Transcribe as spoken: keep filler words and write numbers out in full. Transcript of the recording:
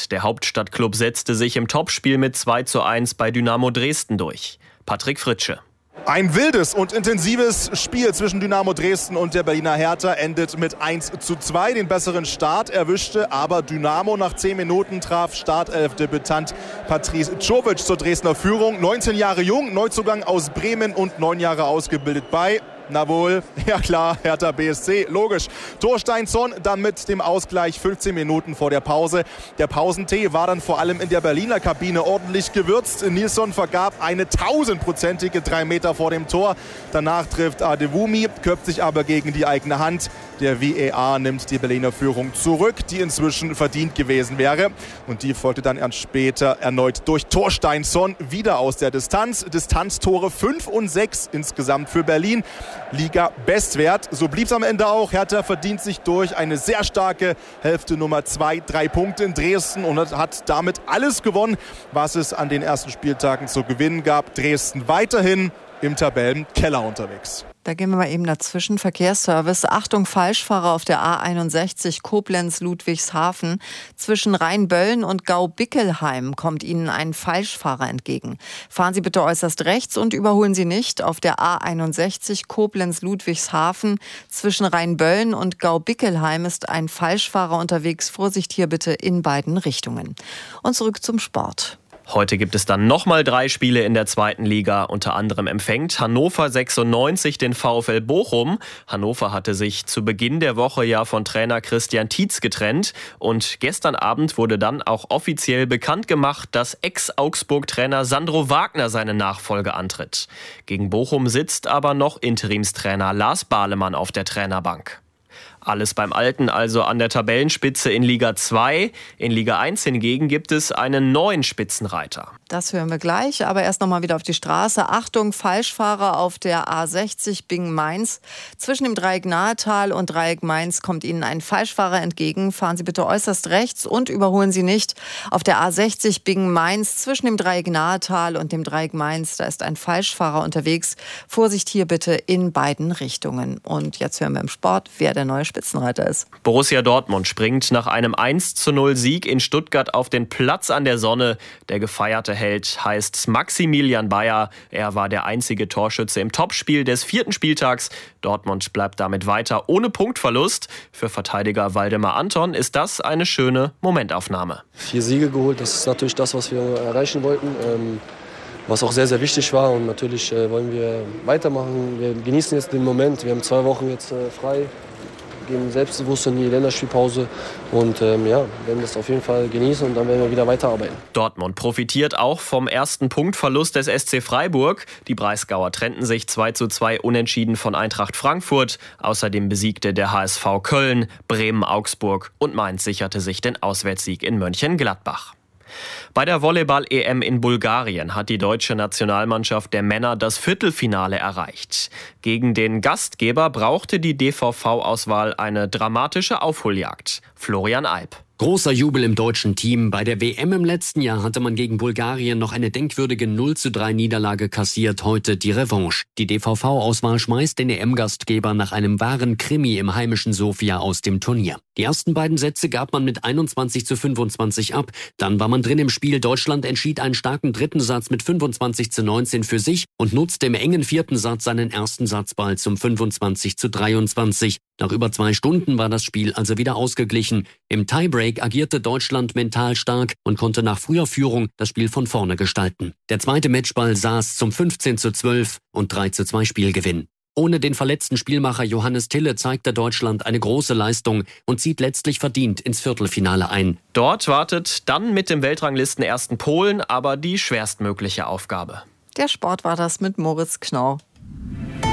Stuttgart. Der Hauptstadtklub setzte sich im Topspiel mit zwei zu eins bei Dynamo Dresden durch. Patrick Fritsche. Ein wildes und intensives Spiel zwischen Dynamo Dresden und der Berliner Hertha endet mit eins zu zwei. Den besseren Start erwischte aber Dynamo. Nach zehn Minuten traf Startelf-Debütant Patrice Czovic zur Dresdner Führung. neunzehn Jahre jung, Neuzugang aus Bremen und neun Jahre ausgebildet bei... Na wohl, ja klar, Hertha B S C, logisch. Thorsteinsson dann mit dem Ausgleich fünfzehn Minuten vor der Pause. Der Pausentee war dann vor allem in der Berliner Kabine ordentlich gewürzt. Nilsson vergab eine tausendprozentige drei Meter vor dem Tor. Danach trifft Adewumi, köpft sich aber gegen die eigene Hand. Der V A R nimmt die Berliner Führung zurück, die inzwischen verdient gewesen wäre. Und die folgte dann erst später erneut durch Thorsteinsson wieder aus der Distanz. Distanztore fünf und sechs insgesamt für Berlin. Liga-Bestwert. So blieb es am Ende auch. Hertha verdient sich durch eine sehr starke Hälfte Nummer zwei, drei Punkte in Dresden und hat damit alles gewonnen, was es an den ersten Spieltagen zu gewinnen gab. Dresden weiterhin im Tabellenkeller unterwegs. Da gehen wir mal eben dazwischen. Verkehrsservice. Achtung, Falschfahrer auf der A einundsechzig Koblenz-Ludwigshafen. Zwischen Rheinböllen und Gau-Bickelheim kommt Ihnen ein Falschfahrer entgegen. Fahren Sie bitte äußerst rechts und überholen Sie nicht. Auf der A einundsechzig Koblenz-Ludwigshafen zwischen Rheinböllen und Gau-Bickelheim ist ein Falschfahrer unterwegs. Vorsicht hier bitte in beiden Richtungen. Und zurück zum Sport. Heute gibt es dann nochmal drei Spiele in der zweiten Liga. Unter anderem empfängt Hannover sechsundneunzig den VfL Bochum. Hannover hatte sich zu Beginn der Woche ja von Trainer Christian Tietz getrennt. Und gestern Abend wurde dann auch offiziell bekannt gemacht, dass Ex-Augsburg-Trainer Sandro Wagner seine Nachfolge antritt. Gegen Bochum sitzt aber noch Interimstrainer Lars Bahlemann auf der Trainerbank. Alles beim Alten, also an der Tabellenspitze in Liga zwei. In Liga eins hingegen gibt es einen neuen Spitzenreiter. Das hören wir gleich, aber erst noch mal wieder auf die Straße. Achtung, Falschfahrer auf der A sechzig Bingen-Mainz. Zwischen dem Dreieck Nahetal und Dreieck Mainz kommt Ihnen ein Falschfahrer entgegen. Fahren Sie bitte äußerst rechts und überholen Sie nicht. Auf der A sechzig Bingen-Mainz zwischen dem Dreieck Nahetal und dem Dreieck Mainz, da ist ein Falschfahrer unterwegs. Vorsicht hier bitte in beiden Richtungen. Und jetzt hören wir im Sport, wer der neue Spitzenreiter ist. Borussia Dortmund springt nach einem eins zu null Sieg in Stuttgart auf den Platz an der Sonne. Der gefeierte Held heißt Maximilian Bayer. Er war der einzige Torschütze im Topspiel des vierten Spieltags. Dortmund bleibt damit weiter ohne Punktverlust. Für Verteidiger Waldemar Anton ist das eine schöne Momentaufnahme. Vier Siege geholt, das ist natürlich das, was wir erreichen wollten. Ähm Was auch sehr, sehr wichtig war. Und natürlich äh, wollen wir weitermachen. Wir genießen jetzt den Moment. Wir haben zwei Wochen jetzt äh, frei, gehen selbstbewusst in die Länderspielpause. Und ähm, ja, werden das auf jeden Fall genießen und dann werden wir wieder weiterarbeiten. Dortmund profitiert auch vom ersten Punktverlust des S C Freiburg. Die Breisgauer trennten sich zwei zu zwei unentschieden von Eintracht Frankfurt. Außerdem besiegte der H S V Köln, Bremen, Augsburg und Mainz sicherte sich den Auswärtssieg in Mönchengladbach. Bei der Volleyball-E M in Bulgarien hat die deutsche Nationalmannschaft der Männer das Viertelfinale erreicht. Gegen den Gastgeber brauchte die D V V-Auswahl eine dramatische Aufholjagd. Florian Alp. Großer Jubel im deutschen Team. Bei der W M im letzten Jahr hatte man gegen Bulgarien noch eine denkwürdige null zu drei Niederlage kassiert, heute die Revanche. Die D V V-Auswahl schmeißt den E M-Gastgeber nach einem wahren Krimi im heimischen Sofia aus dem Turnier. Die ersten beiden Sätze gab man mit einundzwanzig zu fünfundzwanzig ab. Dann war man drin im Spiel. Deutschland entschied einen starken dritten Satz mit fünfundzwanzig zu neunzehn für sich und nutzte im engen vierten Satz seinen ersten Satzball zum fünfundzwanzig zu dreiundzwanzig. Nach über zwei Stunden war das Spiel also wieder ausgeglichen. Im Tiebreak agierte Deutschland mental stark und konnte nach früher Führung das Spiel von vorne gestalten. Der zweite Matchball saß zum fünfzehn zu zwölf und drei zu zwei Spielgewinn. Ohne den verletzten Spielmacher Johannes Tille zeigte Deutschland eine große Leistung und zieht letztlich verdient ins Viertelfinale ein. Dort wartet dann mit dem Weltranglistenersten Polen aber die schwerstmögliche Aufgabe. Der Sport war das mit Moritz Knorr.